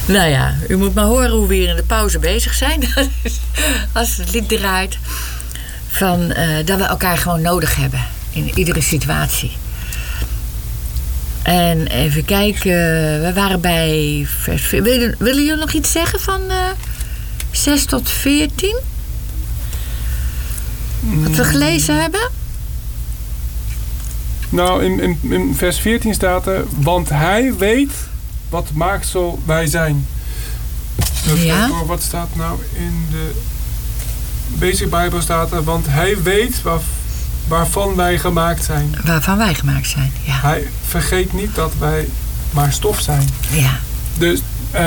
Nou ja, u moet maar horen hoe we hier in de pauze bezig zijn. Als het lied draait. Van, dat we elkaar gewoon nodig hebben. In iedere situatie. En even kijken. We waren bij vers 4. Willen jullie nog iets zeggen van 6 tot 14? Wat we gelezen hebben? Nou, in vers 14 staat er... Want hij weet wat maaksel wij zijn. Ja. Wat staat nou in de Basic Bijbel staat er... Want hij weet waarvan wij gemaakt zijn. Waarvan wij gemaakt zijn, ja. Hij vergeet niet dat wij maar stof zijn. Ja. Dus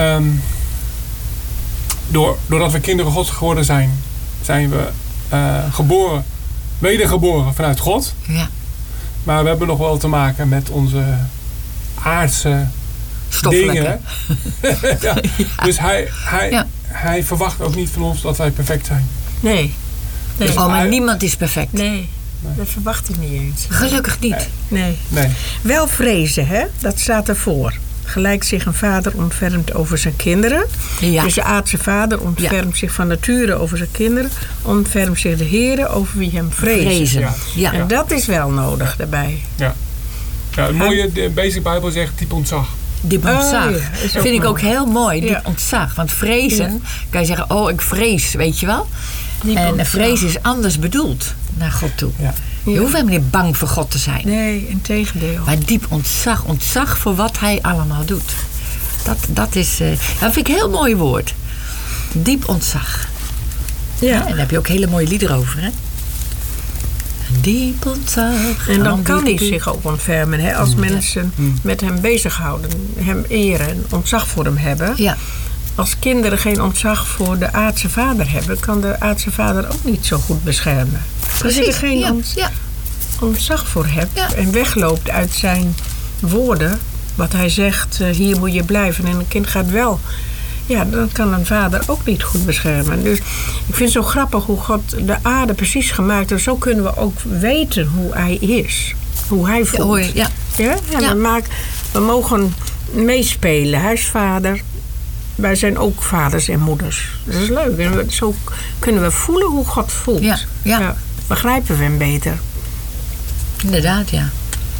doordat we kinderen Gods geworden zijn... zijn we geboren, wedergeboren vanuit God. Ja. Maar we hebben nog wel te maken met onze aardse dingen. Ja. Dus hij verwacht ook niet van ons dat wij perfect zijn. Nee. Dus maar niemand is perfect. Nee, dat verwacht hij niet eens. Gelukkig niet. Nee. Wel vrezen, hè? Dat staat ervoor. Gelijk zich een vader ontfermt over zijn kinderen. Ja. Dus de aardse vader ontfermt zich van nature over zijn kinderen. Ontfermt zich de Heere over wie hem vrezen. Ja. En dat is wel nodig daarbij. Ja. Het mooie, de Basic Bijbel zegt diep ontzag. Diep ontzag. Dat vind ik ook heel mooi, diep Ja. ontzag. Want vrezen, kan je zeggen, oh ik vrees, weet je wel. En vrees is anders bedoeld naar God toe. Ja. Je hoeft helemaal niet bang voor God te zijn. Nee, integendeel. Maar diep ontzag voor wat hij allemaal doet. Dat vind ik een heel mooi woord. Diep ontzag. Ja. En daar heb je ook hele mooie liederen over, hè? Diep ontzag. En dan kan hij zich ook ontfermen. Hè? Als mensen met hem bezighouden, hem eren en ontzag voor hem hebben. Ja. Als kinderen geen ontzag voor de aardse vader hebben, kan de aardse vader ook niet zo goed beschermen. Als je er geen ontzag voor hebt en wegloopt uit zijn woorden, wat hij zegt, hier moet je blijven en een kind gaat wel. Ja, dan kan een vader ook niet goed beschermen. Dus ik vind het zo grappig hoe God de aarde precies gemaakt heeft. Zo kunnen we ook weten hoe hij is. Hoe hij voelt. Ja. We mogen meespelen. Hij is vader. Wij zijn ook vaders en moeders. Dat is leuk. En zo kunnen we voelen hoe God voelt. Ja. Begrijpen we hem beter. Inderdaad, ja.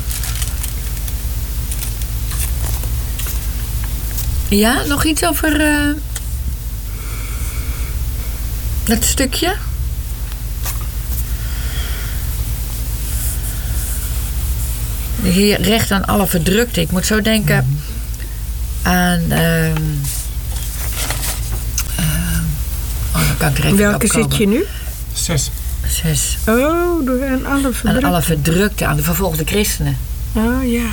Ja, nog iets over dat stukje? Hier recht aan alle verdrukte. Ik moet zo denken aan... dan kan ik er even welke opkomen. zit je nu? 6. 6. Oh, aan alle verdrukte. Aan alle verdrukte, aan de vervolgde christenen. Oh, ja.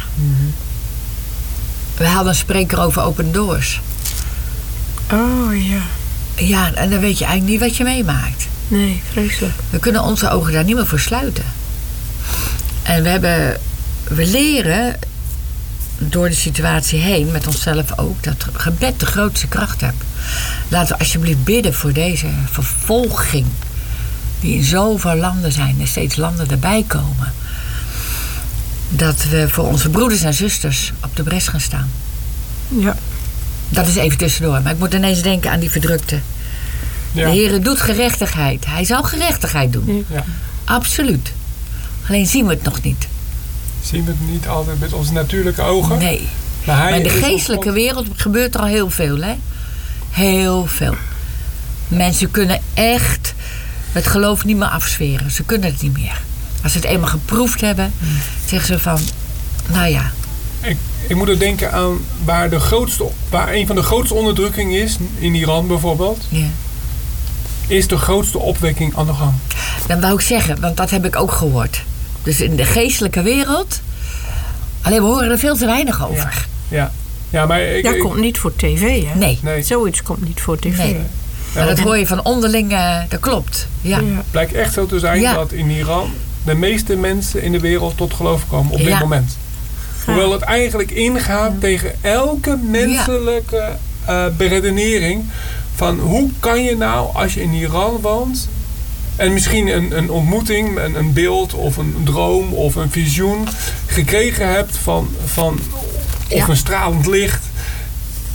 We hadden een spreker over Open Doors. Oh, ja. Ja, en dan weet je eigenlijk niet wat je meemaakt. Nee, vreselijk. We kunnen onze ogen daar niet meer voor sluiten. En we leren door de situatie heen, met onszelf ook, dat gebed de grootste kracht heeft. Laten we alsjeblieft bidden voor deze vervolging. Die in zoveel landen zijn en steeds landen erbij komen. Dat we voor onze broeders en zusters op de bres gaan staan. Ja. Dat is even tussendoor. Maar ik moet ineens denken aan die verdrukte. Ja. De Heere doet gerechtigheid. Hij zal gerechtigheid doen. Ja. Absoluut. Alleen zien we het nog niet. Zien we het niet altijd met onze natuurlijke ogen? Nee. Maar in de geestelijke wereld gebeurt er al heel veel, hè? Heel veel. Mensen kunnen echt het geloof niet meer afsferen. Ze kunnen het niet meer. Als ze het eenmaal geproefd hebben, zeggen ze van, nou ja. Ik moet er denken aan waar een van de grootste onderdrukkingen is, in Iran bijvoorbeeld. Ja. Is de grootste opwekking aan de gang. Dan wou ik zeggen, want dat heb ik ook gehoord. Dus in de geestelijke wereld, alleen we horen er veel te weinig over. Ja, maar dat komt niet voor tv, hè? Nee. Zoiets komt niet voor tv. Nee. Maar dat hoor je van onderling, dat klopt. Ja. Het blijkt echt zo te zijn dat in Iran de meeste mensen in de wereld tot geloof komen op dit moment. Hoewel het eigenlijk ingaat tegen elke menselijke beredenering van hoe kan je nou als je in Iran woont en misschien een ontmoeting, een beeld of een droom of een visioen gekregen hebt van of een stralend licht.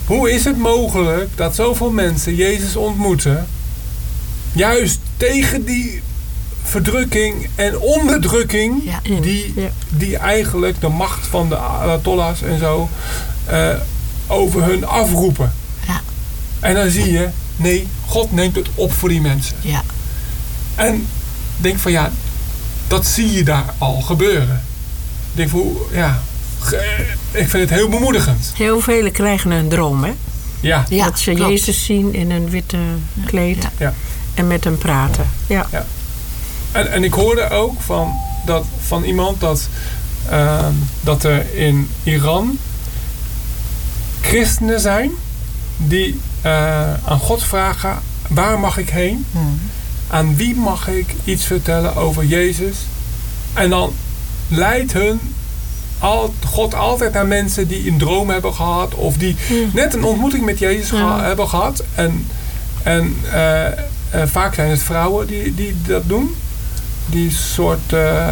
Hoe is het mogelijk dat zoveel mensen Jezus ontmoeten, juist tegen die verdrukking en onderdrukking die eigenlijk de macht van de Ayatollahs en zo over hun afroepen. Ja. En dan zie je, nee, God neemt het op voor die mensen. Ja. En denk van dat zie je daar al gebeuren. Ik denk ik vind het heel bemoedigend. Heel velen krijgen een droom, hè? Ja. Dat ze klopt. Jezus zien in een witte kleed en met hem praten. Ja. En ik hoorde ook van iemand dat er in Iran christenen zijn die aan God vragen, waar mag ik heen? Aan wie mag ik iets vertellen over Jezus? En dan leidt God altijd naar mensen die een droom hebben gehad of die net een ontmoeting met Jezus hebben gehad. En vaak zijn het vrouwen die dat doen. Die soort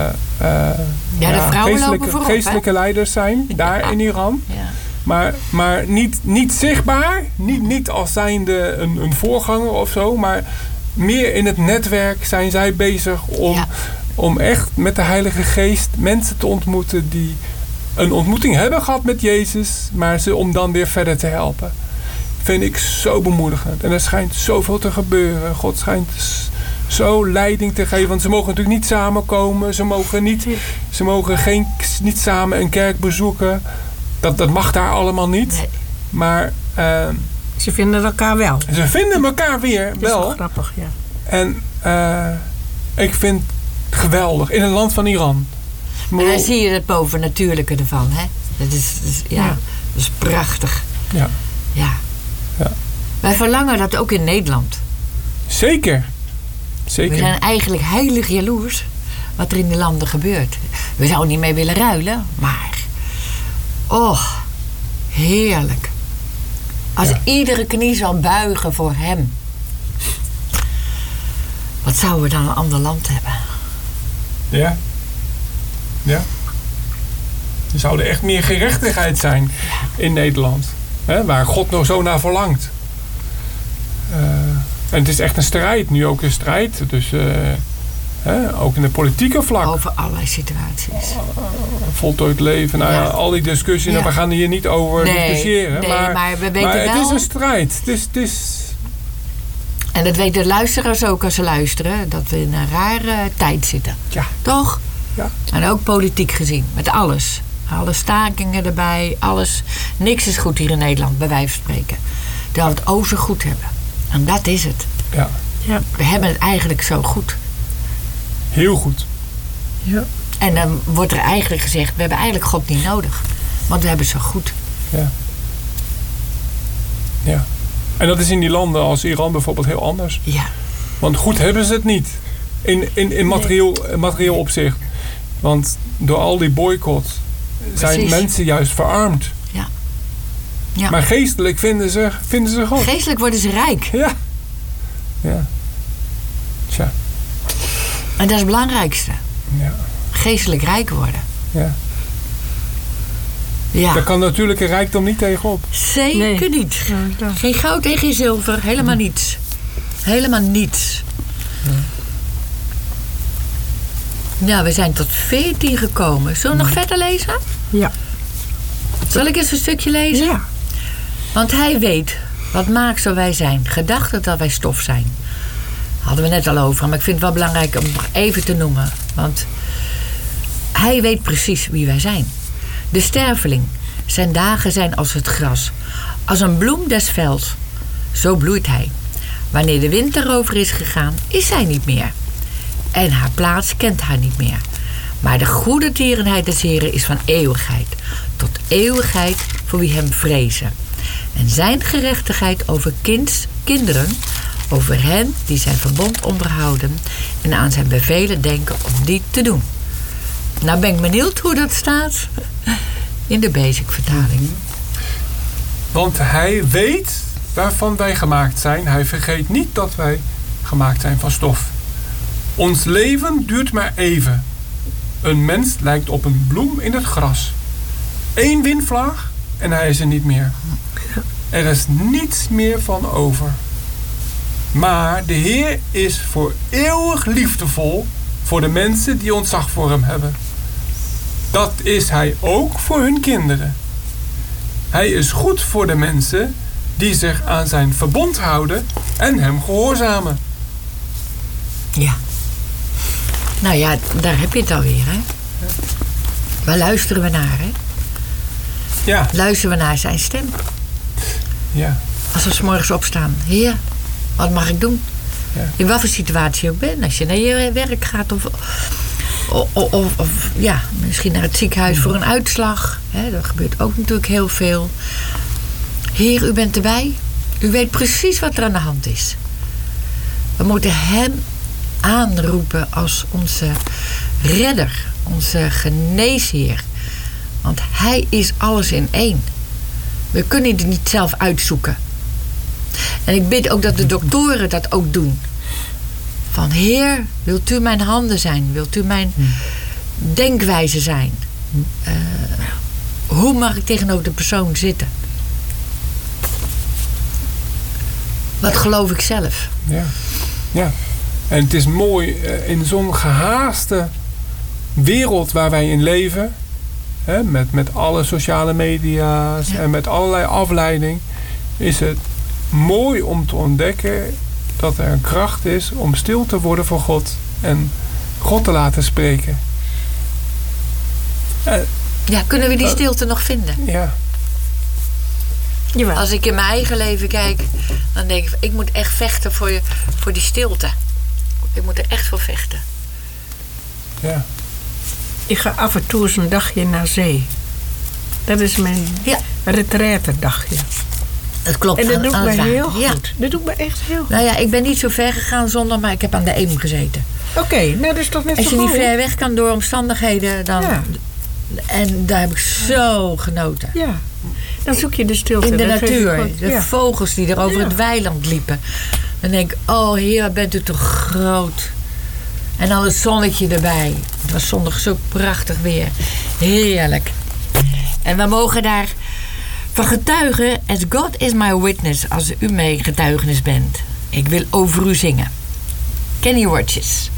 geestelijke leiders zijn daar in Iran. Ja. Maar niet zichtbaar. Niet als zijnde een voorganger of zo. Maar meer in het netwerk zijn zij bezig om echt met de Heilige Geest mensen te ontmoeten die een ontmoeting hebben gehad met Jezus, maar om dan weer verder te helpen. Vind ik zo bemoedigend. En er schijnt zoveel te gebeuren. God schijnt zo leiding te geven. Want ze mogen natuurlijk niet samenkomen. Ze mogen niet samen een kerk bezoeken. Dat mag daar allemaal niet. Nee. Maar ze vinden elkaar wel. Ze vinden elkaar weer wel. Dat is wel grappig, ja. En ik vind het geweldig. In het land van Iran. Maar dan zie je het bovennatuurlijke ervan, hè? Dat is prachtig. Ja. Wij verlangen dat ook in Nederland. Zeker. We zijn eigenlijk heilig jaloers wat er in die landen gebeurt. We zouden niet mee willen ruilen, maar heerlijk. Als iedere knie zal buigen voor hem. Wat zouden we dan een ander land hebben? Ja. Er zou echt meer gerechtigheid zijn in Nederland. Hè, waar God nog zo naar verlangt. En het is echt een strijd. Nu ook een strijd. Dus ook in de politieke vlak. Over allerlei situaties. Voltooid leven. Al die discussies. We gaan hier niet over discussiëren. Nee, maar we weten het is een strijd. Het is... En dat weten de luisteraars ook als ze luisteren. Dat we in een rare tijd zitten. Ja. Toch? Ja. En ook politiek gezien. Met alles. Alle stakingen erbij. Alles. Niks is goed hier in Nederland. Bij wijze van spreken. Dat we het zo goed hebben. En dat is het. Ja. We hebben het eigenlijk zo goed. Heel goed. Ja. En dan wordt er eigenlijk gezegd, we hebben eigenlijk God niet nodig. Want we hebben het zo goed. Ja. En dat is in die landen als Iran bijvoorbeeld heel anders. Ja. Want goed hebben ze het niet. In materieel opzicht. Want door al die boycott zijn mensen juist verarmd. Ja. Maar geestelijk vinden ze God. Geestelijk worden ze rijk. Ja. Tja. En dat is het belangrijkste. Ja. Geestelijk rijk worden. Ja. Daar kan natuurlijke rijkdom niet tegenop. Zeker niet. Geen goud en geen zilver. Helemaal niets. Helemaal niets. Ja, we zijn tot 14 gekomen. Zullen we nog verder lezen? Ja. Zal ik eens een stukje lezen? Ja. Want hij weet wat maaksel wij zijn. Gedachten dat wij stof zijn. Hadden we net al over. Maar ik vind het wel belangrijk om het nog even te noemen. Want hij weet precies wie wij zijn. De sterveling. Zijn dagen zijn als het gras. Als een bloem des velds. Zo bloeit hij. Wanneer de wind erover is gegaan, is zij niet meer. En haar plaats kent haar niet meer. Maar de goede tierenheid des Heren is van eeuwigheid. Tot eeuwigheid voor wie hem vrezen. En zijn gerechtigheid over kinderen, over hen die zijn verbond onderhouden en aan zijn bevelen denken om die te doen. Nou ben ik benieuwd hoe dat staat in de Basic vertaling. Want hij weet waarvan wij gemaakt zijn. Hij vergeet niet dat wij gemaakt zijn van stof. Ons leven duurt maar even. Een mens lijkt op een bloem in het gras. 1 windvlaag en hij is er niet meer. Er is niets meer van over. Maar de Heer is voor eeuwig liefdevol voor de mensen die ontzag voor hem hebben. Dat is hij ook voor hun kinderen. Hij is goed voor de mensen die zich aan zijn verbond houden en hem gehoorzamen. Ja. Nou ja, daar heb je het alweer, hè? Waar luisteren we naar, hè? Ja. Luisteren we naar zijn stem. Ja. Als we 's morgens opstaan. Heer, wat mag ik doen? Ja. In wat voor situatie je ook bent. Als je naar je werk gaat of ja, misschien naar het ziekenhuis voor een uitslag. Hè, dat gebeurt ook natuurlijk heel veel. Heer, u bent erbij. U weet precies wat er aan de hand is. We moeten hem aanroepen als onze redder. Onze geneesheer. Want hij is alles in één. We kunnen het niet zelf uitzoeken. En ik bid ook dat de doktoren dat ook doen. Van Heer, wilt u mijn handen zijn? Wilt u mijn denkwijze zijn? Hoe mag ik tegenover de persoon zitten? Wat geloof ik zelf? Ja, ja. En het is mooi in zo'n gehaaste wereld waar wij in leven. Hè, met alle sociale media's en met allerlei afleiding. Is het mooi om te ontdekken dat er een kracht is om stil te worden voor God. En God te laten spreken. Ja, kunnen we die stilte nog vinden? Ja. Jawel. Als ik in mijn eigen leven kijk, dan denk ik moet echt vechten voor die stilte. Ik moet er echt voor vechten. Ja. Ik ga af en toe eens een dagje naar zee. Dat is mijn retraitedagje. Dat klopt. En dat doet me heel goed. Ja. Dat doet me echt heel goed. Nou ja, ik ben niet zo ver gegaan zonder, maar ik heb aan de Eem gezeten. Oké, nou dat is toch net zo goed. Als je niet ver weg kan door omstandigheden, dan... Ja. En daar heb ik zo genoten. Ja. Dan zoek je de stilte. In de natuur. De vogels die er over het weiland liepen. Dan denk ik, oh Heer, bent u toch groot. En dan het zonnetje erbij. Het was zondag zo prachtig weer. Heerlijk. En we mogen daar van getuigen. As God is my witness. Als u mijn getuigenis bent. Ik wil over u zingen. Kenny Rogers.